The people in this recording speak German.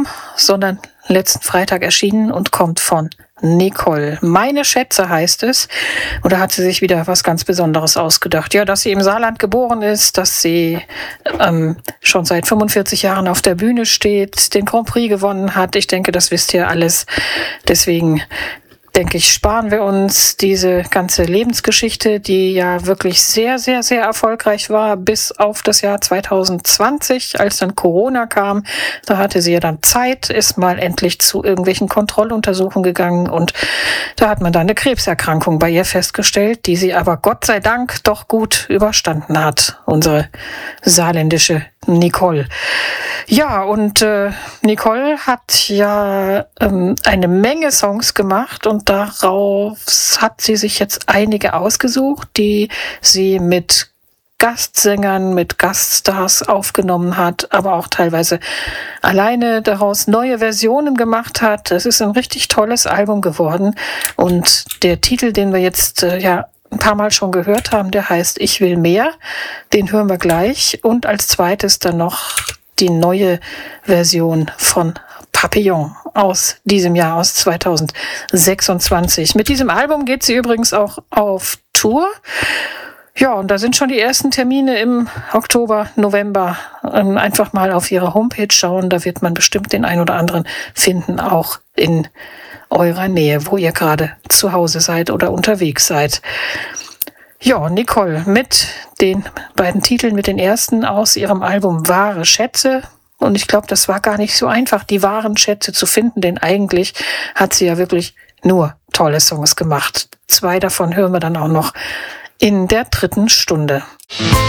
Album, sondern letzten Freitag erschienen und kommt von Nicole. Meine Schätze heißt es. Und da hat sie sich wieder was ganz Besonderes ausgedacht. Ja, dass sie im Saarland geboren ist, dass sie schon seit 45 Jahren auf der Bühne steht, den Grand Prix gewonnen hat. Ich denke, das wisst ihr alles. Deswegen denke ich, sparen wir uns diese ganze Lebensgeschichte, die ja wirklich sehr, sehr, sehr erfolgreich war, bis auf das Jahr 2020, als dann Corona kam. Da hatte sie ja dann Zeit, ist mal endlich zu irgendwelchen Kontrolluntersuchungen gegangen und da hat man dann eine Krebserkrankung bei ihr festgestellt, die sie aber Gott sei Dank doch gut überstanden hat, unsere saarländische Nicole. Ja, und Nicole hat ja eine Menge Songs gemacht und daraus hat sie sich jetzt einige ausgesucht, die sie mit Gastsängern, mit Gaststars aufgenommen hat, aber auch teilweise alleine daraus neue Versionen gemacht hat. Es ist ein richtig tolles Album geworden und der Titel, den wir jetzt ein paar Mal schon gehört haben, der heißt Ich will mehr. Den hören wir gleich. Und als zweites dann noch die neue Version von Papillon aus diesem Jahr, aus 2026. Mit diesem Album geht sie übrigens auch auf Tour. Ja, und da sind schon die ersten Termine im Oktober, November. Einfach mal auf ihre Homepage schauen. Da wird man bestimmt den ein oder anderen finden, auch in eurer Nähe, wo ihr gerade zu Hause seid oder unterwegs seid. Ja, Nicole mit den beiden Titeln, mit den ersten aus ihrem Album Wahre Schätze. Und ich glaube, das war gar nicht so einfach, die wahren Schätze zu finden, denn eigentlich hat sie ja wirklich nur tolle Songs gemacht. 2 davon hören wir dann auch noch in der 3. Stunde.